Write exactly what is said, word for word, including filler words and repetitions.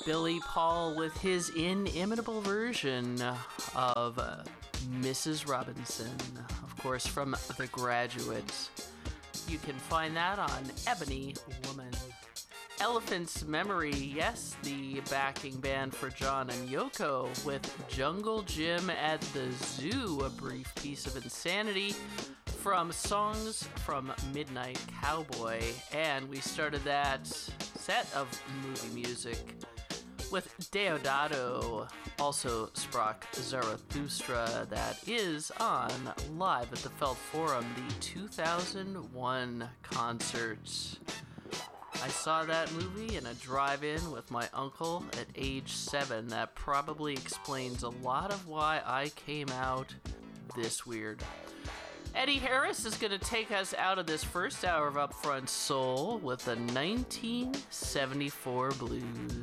Billy Paul with his inimitable version of uh, Missus Robinson, of course, from The Graduate. You can find that on Ebony Woman. Elephant's Memory, yes, the backing band for John and Yoko with Jungle Jim at the Zoo, a brief piece of insanity from Songs from Midnight Cowboy. And we started that set of movie music with Deodato, also Sprach Zarathustra, that is on Live at the Felt Forum, the two thousand one concert. I saw that movie in a drive-in with my uncle at age seven. That probably explains a lot of why I came out this weird. Eddie Harris is going to take us out of this first hour of Upfront Soul with the nineteen seventy-four blues.